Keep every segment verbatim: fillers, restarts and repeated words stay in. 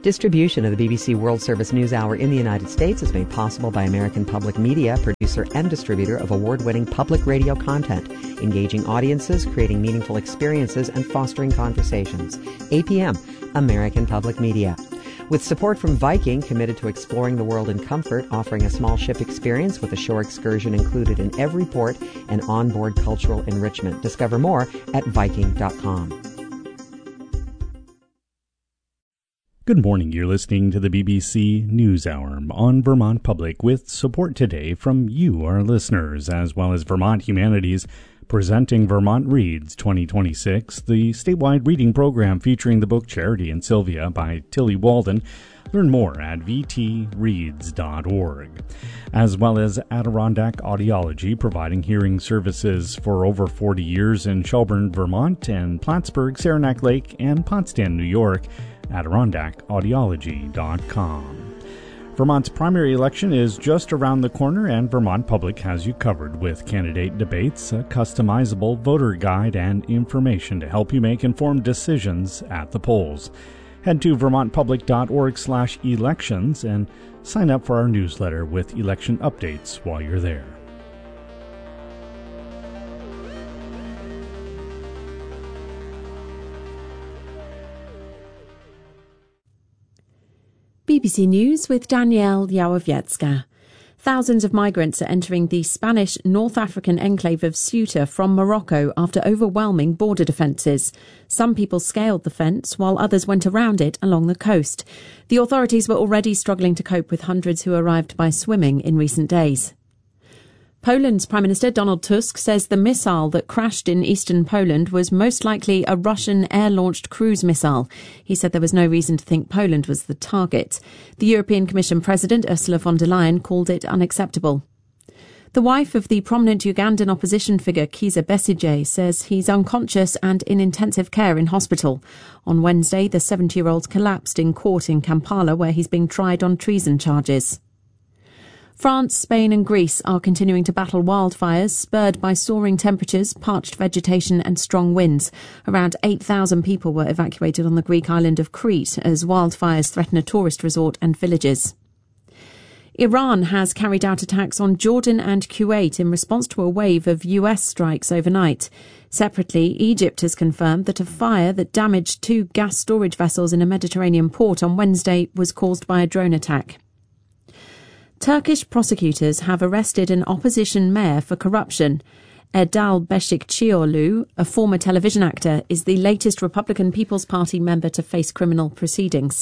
Distribution of the B B C World Service News Hour in the United States is made possible by American Public Media, producer and distributor of award-winning public radio content, engaging audiences, creating meaningful experiences, and fostering conversations. A P M, American Public Media. With support from Viking, committed to exploring the world in comfort, offering a small ship experience with a shore excursion included in every port and onboard cultural enrichment. Discover more at Viking dot com. Good morning. You're listening to the B B C News Hour on Vermont Public with support today from you, our listeners, as well as Vermont Humanities, presenting Vermont Reads twenty twenty-six, the statewide reading program featuring the book Charity and Sylvia by Tilly Walden. Learn more at v t reads dot org. As well as Adirondack Audiology, providing hearing services for over forty years in Shelburne, Vermont, and Plattsburgh, Saranac Lake, and Potsdam, New York. Adirondack Audiology dot com. Vermont's primary election is just around the corner, and Vermont Public has you covered with candidate debates, a customizable voter guide, and information to help you make informed decisions at the polls. Head to vermont public dot org slash elections and sign up for our newsletter with election updates while you're there. B B C News with Danielle Yałowiecka. Thousands of migrants are entering the Spanish North African enclave of Ceuta from Morocco after overwhelming border defences. Some people scaled the fence, while others went around it along the coast. The authorities were already struggling to cope with hundreds who arrived by swimming in recent days. Poland's Prime Minister Donald Tusk says the missile that crashed in eastern Poland was most likely a Russian air-launched cruise missile. He said there was no reason to think Poland was the target. The European Commission President Ursula von der Leyen called it unacceptable. The wife of the prominent Ugandan opposition figure Kizza Besigye says he's unconscious and in intensive care in hospital. On Wednesday, the seventy-year-old collapsed in court in Kampala, where he's being tried on treason charges. France, Spain and Greece are continuing to battle wildfires, spurred by soaring temperatures, parched vegetation and strong winds. Around eight thousand people were evacuated on the Greek island of Crete as wildfires threaten a tourist resort and villages. Iran has carried out attacks on Jordan and Kuwait in response to a wave of U S strikes overnight. Separately, Egypt has confirmed that a fire that damaged two gas storage vessels in a Mediterranean port on Wednesday was caused by a drone attack. Turkish prosecutors have arrested an opposition mayor for corruption. Erdal Beşikçioğlu, a former television actor, is the latest Republican People's Party member to face criminal proceedings.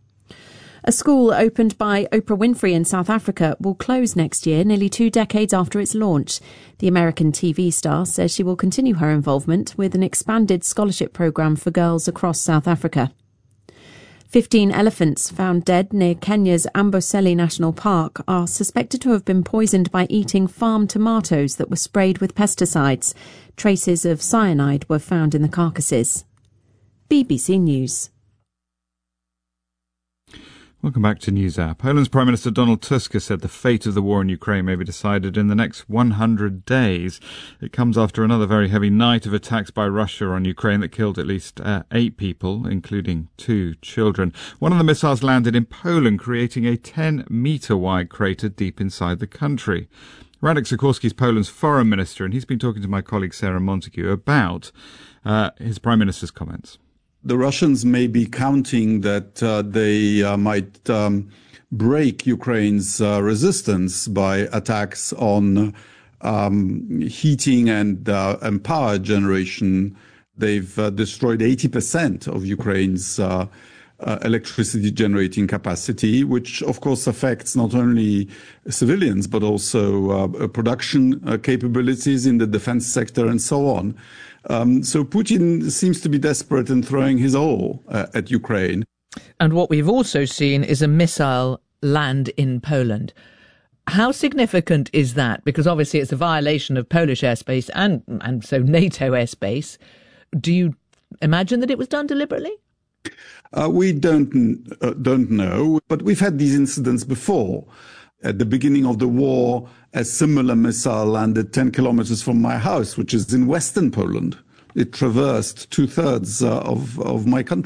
A school opened by Oprah Winfrey in South Africa will close next year, nearly two decades after its launch. The American T V star says she will continue her involvement with an expanded scholarship program for girls across South Africa. Fifteen elephants found dead near Kenya's Amboseli National Park are suspected to have been poisoned by eating farm tomatoes that were sprayed with pesticides. Traces of cyanide were found in the carcasses. B B C News. Welcome back to NewsHour. Poland's Prime Minister Donald Tusk has said the fate of the war in Ukraine may be decided in the next one hundred days. It comes after another very heavy night of attacks by Russia on Ukraine that killed at least uh, eight people, including two children. One of the missiles landed in Poland, creating a ten-metre wide crater deep inside the country. Radek Sikorski is Poland's foreign minister, and he's been talking to my colleague Sarah Montague about uh, his Prime Minister's comments. The Russians may be counting that uh, they uh, might um, break Ukraine's uh, resistance by attacks on um, heating and, uh, and power generation. They've uh, destroyed eighty percent of Ukraine's uh, uh, electricity generating capacity, which of course affects not only civilians, but also uh, production uh, capabilities in the defense sector and so on. Um, so Putin seems to be desperate in throwing his all uh, at Ukraine. And what we've also seen is a missile land in Poland. How significant is that? Because obviously it's a violation of Polish airspace and, and so NATO airspace. Do you imagine that it was done deliberately? Uh, we don't uh, don't know, but we've had these incidents before. At the beginning of the war, a similar missile landed ten kilometers from my house, which is in western Poland. It traversed two-thirds uh, of, of my country.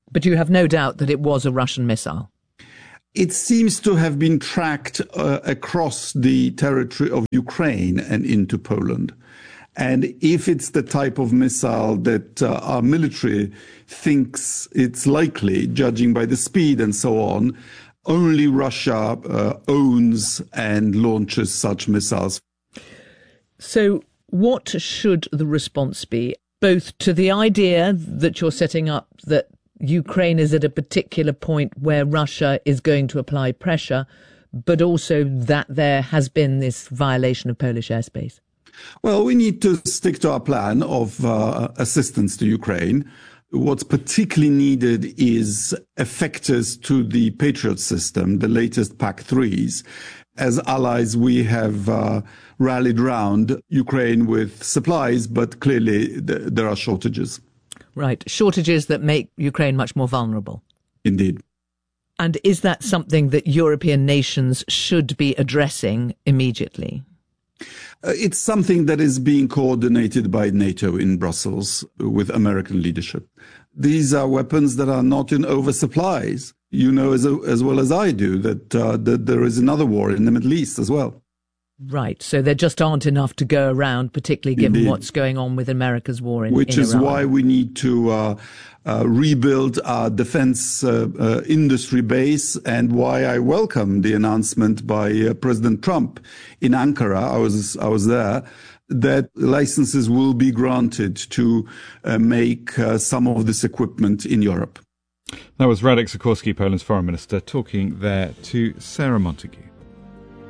But you have no doubt that it was a Russian missile? It seems to have been tracked uh, across the territory of Ukraine and into Poland. And if it's the type of missile that uh, our military thinks it's likely, judging by the speed and so on, only Russia uh, owns and launches such missiles. So what should the response be, both to the idea that you're setting up that Ukraine is at a particular point where Russia is going to apply pressure, but also that there has been this violation of Polish airspace? Well, we need to stick to our plan of uh, assistance to Ukraine. What's particularly needed is effectors to the Patriot system, the latest P A C threes. As allies, we have uh, rallied round Ukraine with supplies, but clearly th- there are shortages. Right, shortages that make Ukraine much more vulnerable. Indeed. And is that something that European nations should be addressing immediately? Uh, it's something that is being coordinated by NATO in Brussels with American leadership. These are weapons that are not in oversupplies. You know as, as well as I do that, uh, that there is another war in the Middle East as well. Right, so there just aren't enough to go around, particularly given Indeed. What's going on with America's war in, Which in is Iran. why we need to uh, uh, rebuild our defense uh, uh, industry base, and why I welcome the announcement by uh, President Trump in Ankara. I was I was there. That licenses will be granted to uh, make uh, some of this equipment in Europe. That was Radek Sikorski, Poland's foreign minister, talking there to Sarah Montague.